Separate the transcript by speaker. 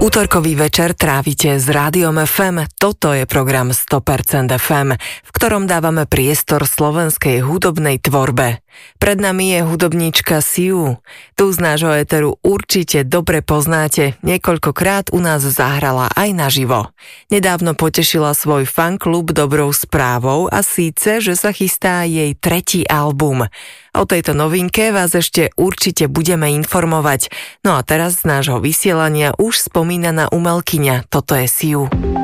Speaker 1: Útorkový večer trávite s Rádiom FM. Toto je program 100% FM, v ktorom dávame priestor slovenskej hudobnej tvorbe. Pred nami je hudobníčka Siu. Tu z nášho éteru určite dobre poznáte, niekoľkokrát u nás zahrala aj naživo. Nedávno potešila svoj fanklub dobrou správou a síce, že sa chystá jej tretí album. O tejto novinke vás ešte určite budeme informovať. No a teraz z nášho vysielania už spomínaná umelkyňa. Toto je Siu.